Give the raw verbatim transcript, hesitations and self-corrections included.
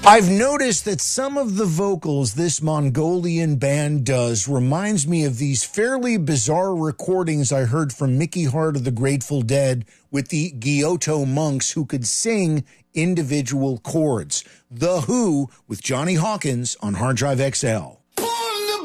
I've noticed that some of the vocals this Mongolian band does reminds me of these fairly bizarre recordings I heard from Mickey Hart of the Grateful Dead with the Giotto monks who could sing individual chords. The Who with Johnny Hawkins on Hard Drive X L.